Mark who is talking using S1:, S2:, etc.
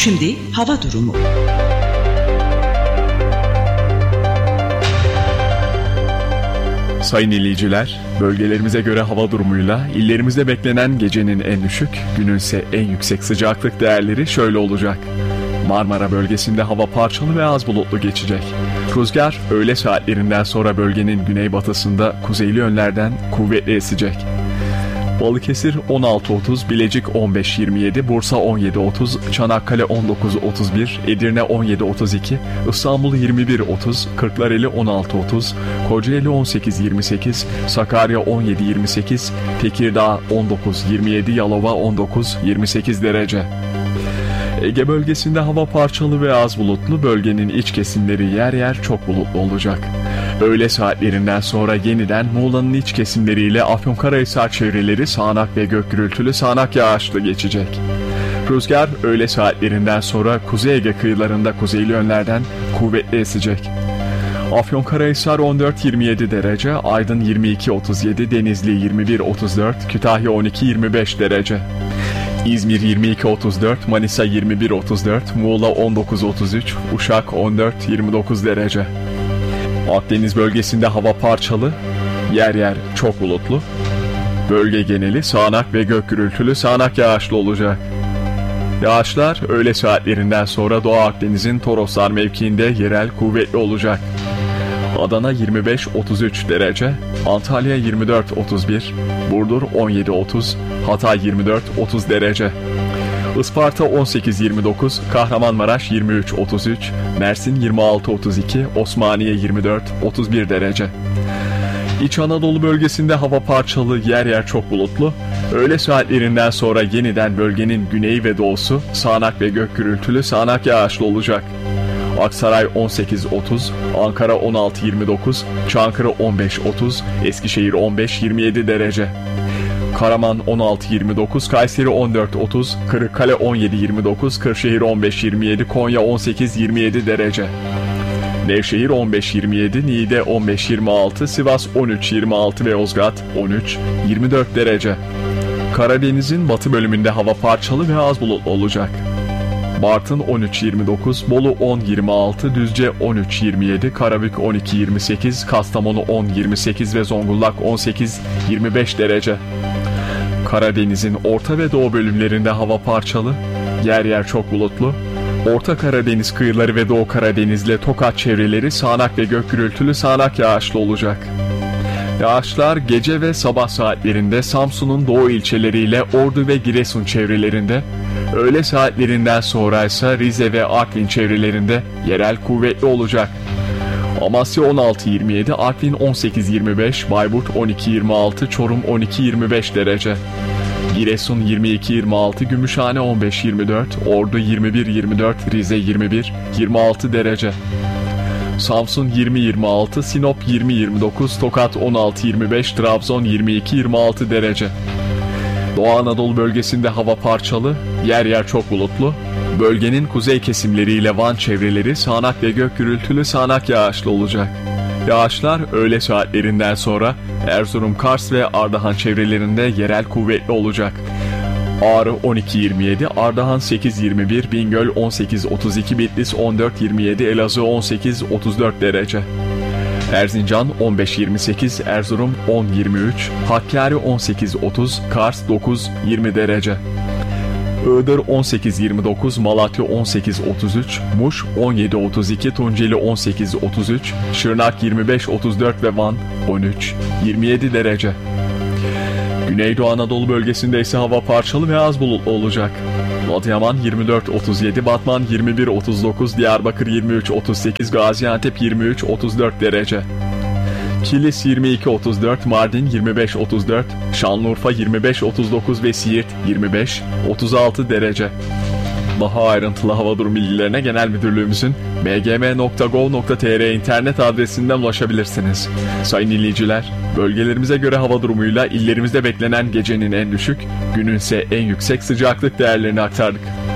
S1: Şimdi hava durumu.
S2: Sayın dinleyiciler, bölgelerimize göre hava durumuyla illerimizde beklenen gecenin en düşük, günün ise en yüksek sıcaklık değerleri şöyle olacak. Marmara bölgesinde hava parçalı ve az bulutlu geçecek. Rüzgar öğle saatlerinden sonra bölgenin güneybatısında kuzeyli yönlerden kuvvetli esecek. Balıkesir 16.30, Bilecik 15.27, Bursa 17.30, Çanakkale 19.31, Edirne 17.32, İstanbul 21.30, Kırklareli 16.30, Kocaeli 18.28, Sakarya 17.28, Tekirdağ 19.27, Yalova 19.28 derece. Ege bölgesinde hava parçalı ve az bulutlu, bölgenin iç kesimleri yer yer çok bulutlu olacak. Öğle saatlerinden sonra yeniden Muğla'nın iç kesimleriyle Afyonkarahisar çevreleri sağanak ve gök gürültülü sağanak yağışlı geçecek. Rüzgar öğle saatlerinden sonra Kuzey Ege kıyılarında kuzeyli yönlerden kuvvetli esecek. Afyonkarahisar 14-27 derece, Aydın 22-37, Denizli 21-34, Kütahya 12-25 derece. İzmir 22-34, Manisa 21-34, Muğla 19-33, Uşak 14-29 derece. Akdeniz bölgesinde hava parçalı, yer yer çok bulutlu. Bölge geneli sağanak ve gök gürültülü sağanak yağışlı olacak. Yağışlar öğle saatlerinden sonra Doğu Akdeniz'in Toroslar mevkiinde yerel kuvvetli olacak. Adana 25-33 derece, Antalya 24-31, Burdur 17-30, Hatay 24-30 derece. Isparta 18-29, Kahramanmaraş 23-33, Mersin 26-32, Osmaniye 24-31 derece. İç Anadolu bölgesinde hava parçalı, yer yer çok bulutlu. Öğle saatlerinden sonra yeniden bölgenin güneyi ve doğusu sağanak ve gök gürültülü sağanak yağışlı olacak. Aksaray 18-30, Ankara 16-29, Çankırı 15-30, Eskişehir 15-27 derece. Karaman 16-29, Kayseri 14-30, Kırıkkale 17-29, Kırşehir 15-27, Konya 18-27 derece. Nevşehir 15-27, Niğde 15-26, Sivas 13-26 ve Yozgat 13-24 derece. Karadeniz'in batı bölümünde hava parçalı ve az bulutlu olacak. Bartın 13-29, Bolu 10-26, Düzce 13-27, Karabük 12-28, Kastamonu 10-28 ve Zonguldak 18-25 derece. Karadeniz'in orta ve doğu bölümlerinde hava parçalı, yer yer çok bulutlu. Orta Karadeniz kıyıları ve Doğu Karadeniz'le Tokat çevreleri sağanak ve gök gürültülü sağanak yağışlı olacak. Yağışlar gece ve sabah saatlerinde Samsun'un doğu ilçeleriyle Ordu ve Giresun çevrelerinde, öğle saatlerinden sonra ise Rize ve Artvin çevrelerinde yerel kuvvetli olacak. Amasya 16-27, Artvin 18-25, Bayburt 12-26, Çorum 12-25 derece. Giresun 22-26, Gümüşhane 15-24, Ordu 21-24, Rize 21-26 derece. Samsun 20-26, Sinop 20-29, Tokat 16-25, Trabzon 22-26 derece. Doğu Anadolu bölgesinde hava parçalı, yer yer çok bulutlu. Bölgenin kuzey kesimleriyle Van çevreleri sağanak ve gök gürültülü sağanak yağışlı olacak. Yağışlar öğle saatlerinden sonra Erzurum, Kars ve Ardahan çevrelerinde yerel kuvvetli olacak. Ağrı 12-27, Ardahan 8-21, Bingöl 18-32, Bitlis 14-27, Elazığ 18-34 derece. Erzincan 15-28, Erzurum 10-23, Hakkari 18-30, Kars 9-20 derece. Iğdır 18-29, Malatya 18-33, Muş 17-32, Tunceli 18-33, Şırnak 25-34 ve Van 13-27 derece. Güneydoğu Anadolu bölgesinde ise hava parçalı ve az bulutlu olacak. Adıyaman 24-37, Batman 21-39, Diyarbakır 23-38, Gaziantep 23-34 derece. Kilis 22-34, Mardin 25-34, Şanlıurfa 25-39 ve Siirt 25-36 derece. Daha ayrıntılı hava durum bilgilerine Genel Müdürlüğümüzün bgm.gov.tr internet adresinden ulaşabilirsiniz. Sayın dinleyiciler, bölgelerimize göre hava durumuyla illerimizde beklenen gecenin en düşük, günün ise en yüksek sıcaklık değerlerini aktardık.